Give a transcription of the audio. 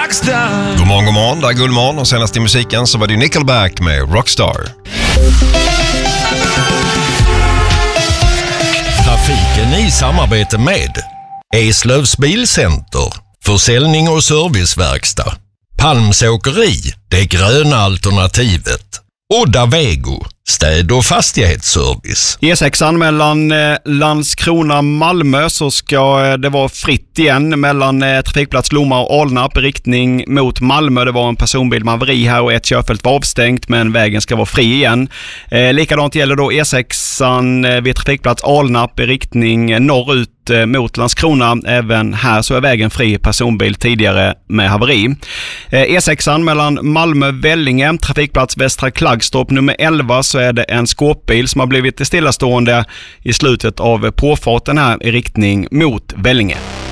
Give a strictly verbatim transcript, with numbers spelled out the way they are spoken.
Rockstar. God morgon, god morgon. Det är Gullmorgon och senast i musiken så var det Nickelback med Rockstar. Trafiken i samarbete med Eslövs Bilcenter, försäljning och serviceverkstad, Palms åkeri, det gröna alternativet, Odda Vego, städ- och fastighetsservice. E sex mellan eh, Landskrona och Malmö så ska eh, det vara fritt igen mellan eh, trafikplats Lomma och Alnarp i riktning mot Malmö. Det var en personbil med haveri här och ett körfält var avstängt, men vägen ska vara fri igen. Eh, likadant gäller då E sex eh, vid trafikplats Alnarp i riktning norrut eh, mot Landskrona. Även här så är vägen fri, personbil tidigare med haveri. Eh, E sex mellan Malmö-Vellinge, trafikplats Västra Klaggstorp nummer elva, så är det en skåpbil som har blivit stillastående i slutet av påfarten här i riktning mot Vellinge.